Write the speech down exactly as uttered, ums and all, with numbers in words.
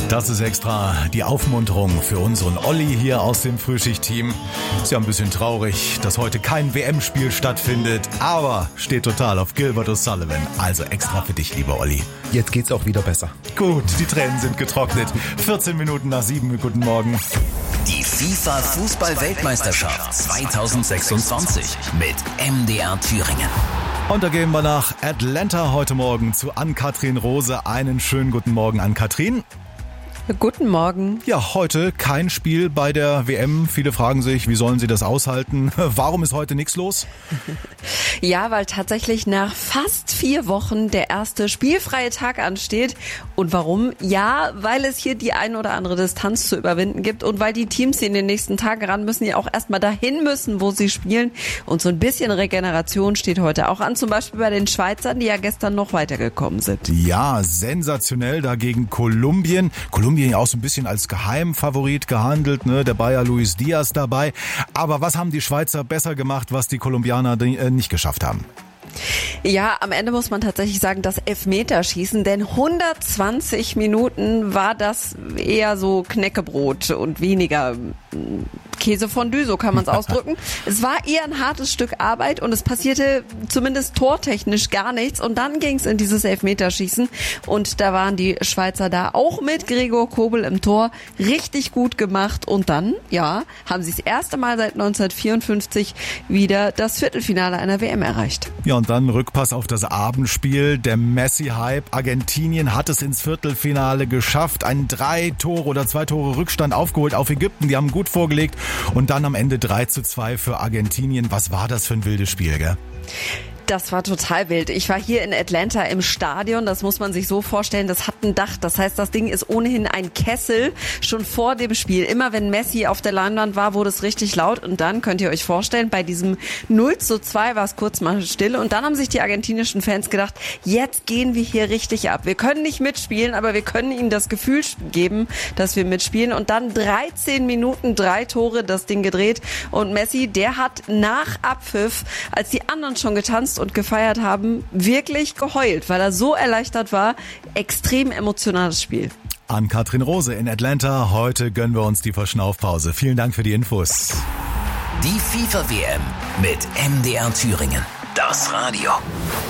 Das ist extra die Aufmunterung für unseren Olli hier aus dem Frühschicht-Team. Ist ja ein bisschen traurig, dass heute kein W M-Spiel stattfindet, aber steht total auf Gilbert O'Sullivan. Also extra für dich, lieber Olli. Jetzt geht's auch wieder besser. Gut, die Tränen sind getrocknet. vierzehn Minuten nach sieben, guten Morgen. Die FIFA-Fußball-Weltmeisterschaft zweitausendsechsundzwanzig mit M D R Thüringen. Und da gehen wir nach Atlanta heute Morgen zu Ann-Kathrin Rose. Einen schönen guten Morgen, Ann-Kathrin. Guten Morgen. Ja, heute kein Spiel bei der W M. Viele fragen sich, wie sollen sie das aushalten? Warum ist heute nichts los? Ja, weil tatsächlich nach fast vier Wochen der erste spielfreie Tag ansteht. Und warum? Ja, weil es hier die ein oder andere Distanz zu überwinden gibt und weil die Teams, die in den nächsten Tagen ran müssen, ja auch erstmal dahin müssen, wo sie spielen. Und so ein bisschen Regeneration steht heute auch an, zum Beispiel bei den Schweizern, die ja gestern noch weitergekommen sind. Ja, sensationell dagegen Kolumbien. Kolumbien auch so ein bisschen als Geheimfavorit gehandelt, ne? Der Bayer Luis Diaz dabei. Aber was haben die Schweizer besser gemacht, was die Kolumbianer nicht geschafft haben? Ja, am Ende muss man tatsächlich sagen, das Elfmeterschießen, denn hundertzwanzig Minuten war das eher so Knäckebrot und weniger Käsefondue, so kann man es ausdrücken. Es war eher ein hartes Stück Arbeit und es passierte zumindest tortechnisch gar nichts und dann ging es in dieses Elfmeterschießen und da waren die Schweizer da auch mit Gregor Kobel im Tor richtig gut gemacht und dann, ja, haben sie das erste Mal seit neunzehnhundertvierundfünfzig wieder das Viertelfinale einer W M erreicht. Ja, und dann Rückpass auf das Abendspiel. Der Messi-Hype. Argentinien hat es ins Viertelfinale geschafft. Ein drei Tore oder zwei Tore Rückstand aufgeholt auf Ägypten. Die haben gut vorgelegt. Und dann am Ende drei zu zwei für Argentinien. Was war das für ein wildes Spiel, gell? Das war total wild. Ich war hier in Atlanta im Stadion. Das muss man sich so vorstellen. Das hat ein Dach. Das heißt, das Ding ist ohnehin ein Kessel. Schon vor dem Spiel. Immer wenn Messi auf der Leinwand war, wurde es richtig laut. Und dann könnt ihr euch vorstellen, bei diesem null zu zwei war es kurz mal still. Und dann haben sich die argentinischen Fans gedacht, jetzt gehen wir hier richtig ab. Wir können nicht mitspielen, aber wir können ihnen das Gefühl geben, dass wir mitspielen. Und dann dreizehn Minuten, drei Tore, das Ding gedreht. Und Messi, der hat nach Abpfiff, als die anderen schon getanzt und gefeiert haben, wirklich geheult, weil er so erleichtert war. Extrem emotionales Spiel. Ann-Kathrin Rose in Atlanta. Heute gönnen wir uns die Verschnaufpause. Vielen Dank für die Infos. Die FIFA-W M mit M D R Thüringen. Das Radio.